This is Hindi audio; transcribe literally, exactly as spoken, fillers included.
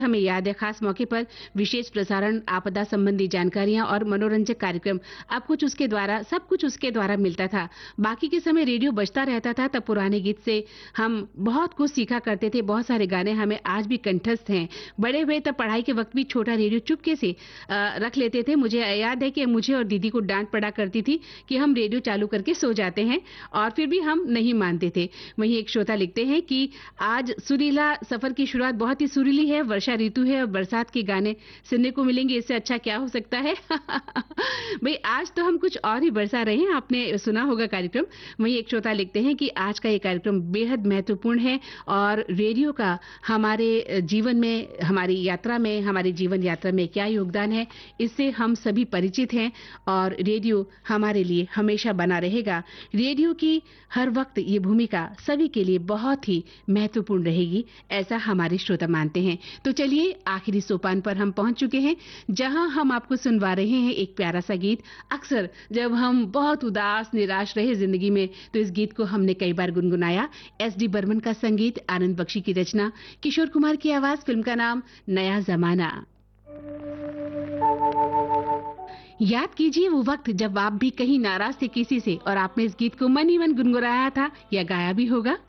हमें याद है, खास मौके पर विशेष प्रसारण, आपदा संबंधी जानकारियां और मनोरंजक कार्यक्रम, अब कुछ उसके द्वारा सब कुछ उसके द्वारा मिलता था। बाकी के समय रेडियो बजता रहता था, तब पुराने गीत से हम बहुत कुछ सीखा करते थे। बहुत सारे गाने हमें आज भी कंठस्थ हैं। बड़े हुए तब पढ़ाई के वक्त भी छोटा रेडियो चुपके से अ, रख लेते थे। मुझे याद है कि मुझे और दीदी को डांट पड़ा करती थी कि हम रेडियो चालू करके सो जाते हैं, और फिर भी हम नहीं मानते थे। वहीं एक श्रोता लिखते हैं कि आज सुरीला सफर की शुरुआत बहुत ही सुरीली है। वर्षा ऋतु है और बरसात के गाने सुनने को मिलेंगे, इससे अच्छा क्या हो सकता है। भाई आज तो हम कुछ और ही बरसा रहे हैं, आपने सुना होगा कार्यक्रम। वहीं एक श्रोता लिखते हैं कि आज का ये कार्यक्रम बेहद महत्वपूर्ण है और रेडियो का हमारे जीवन में, हमारी यात्रा में, हमारी जीवन यात्रा में क्या योगदान है, इससे हम सभी परिचित हैं और रेडियो हमारे लिए हमेशा बना रहेगा। रेडियो की हर वक्त ये भूमिका सभी के लिए बहुत ही महत्वपूर्ण रहेगी, ऐसा हमारे श्रोता मानते हैं। तो चलिए आखिरी सोपान पर हम पहुंच चुके हैं, जहां हम आपको सुनवा रहे हैं एक प्यारा सा गीत। अक्सर जब हम बहुत उदास निराश रहे जिंदगी में, तो इस गीत को हमने कई बार गुनगुनाया। एस डी बर्मन का संगीत, आनंद बख्शी की रचना, किशोर कुमार की आवाज, फिल्म का नाम नया जमाना। याद कीजिए वो वक्त जब आप भी कहीं नाराज थे किसी से और आपने इस गीत को मन ही मन गुनगुनाया था या गाया भी होगा।